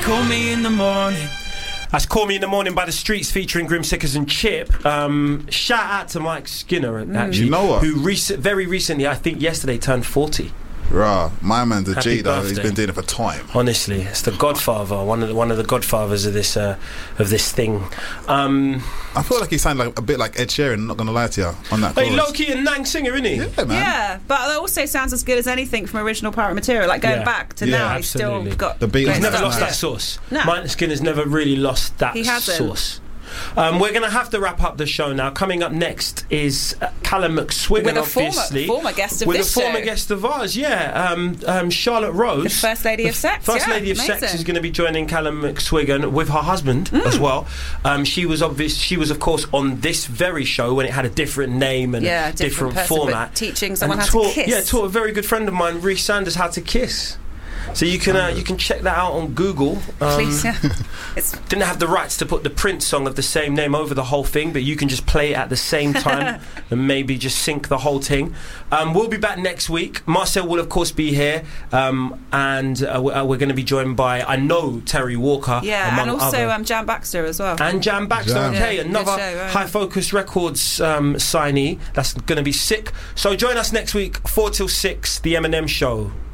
Call me in the morning. That's Call Me in the Morning by The Streets featuring Grim Sickers and Chip. Shout out to Mike Skinner, actually, You know what? who very recently, I think yesterday, turned 40. Rah, my man's a Happy G though. He's birthday. been doing it for time. Honestly, it's the Godfather, one of the Godfathers of this thing. I feel like he sounded like a bit like Ed Sheeran. Not gonna lie to you on that. Hey, chorus. low-key and Nang singer, isn't he? Yeah, man. Yeah, but it also sounds as good as anything from original Pirate material. Like going Yeah. back to Yeah, now, he's still absolutely. got The beat great is He's never stuff. lost Yeah. that sauce. No. Mike Skinner's never really lost that He hasn't. sauce. We're going to have to wrap up the show now. Coming up next is Callum McSwiggan, With a obviously. former guest of with this a former show. guest of ours, yeah. Charlotte Rose. The First Lady of Sex, First yeah, Lady of Sex amazing. is going to be joining Callum McSwiggan with her husband as well. She was of course on this very show when it had a different name and a different person, format. but teaching someone And how to kiss. Yeah, taught a very good friend of mine, Reece Sanders, how to kiss. So you can check that out on Google. Please, yeah. Didn't have the rights to put the Prince song of the same name over the whole thing, but you can just play it at the same time and maybe just sync the whole thing. We'll be back next week. Marcel will of course be here, and we're going to be joined by, I know, Terry Walker. Yeah, and among also other- Jan Baxter as well. and Jam Baxter, Jam. okay, Yeah, another good show, right. High Focus Records signee. That's going to be sick. So join us next week, 4 till 6, the M&M show.